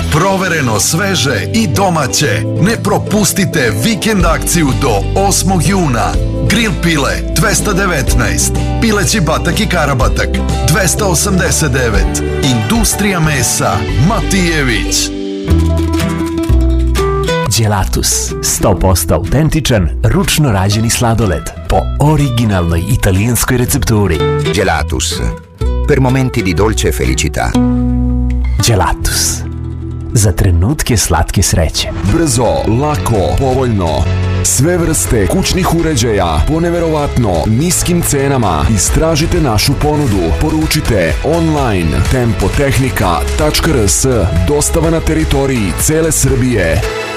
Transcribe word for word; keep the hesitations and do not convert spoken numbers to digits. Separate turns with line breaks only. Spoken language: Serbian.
Provereno, sveže i domaće. Ne propustite vikend akciju do osmog juna. Grill pile dvesta devetnaest, pileći batak i karabatak dvesta osamdeset devet. Industrija mesa Matijević.
Gelatus, sto posto autentičan, ručno rađeni sladoled po originalnoj italijanskoj recepturi.
Gelatus, per momenti di dolce felicità.
Gelatus, za trenutke slatke sreće.
Brzo, lako, povoljno. Sve vrste kućnih uređaja po neverovatno niskim cenama. Istražite našu ponudu. Poručite online tempotehnika tačka rs. Dostava na teritoriji cele Srbije.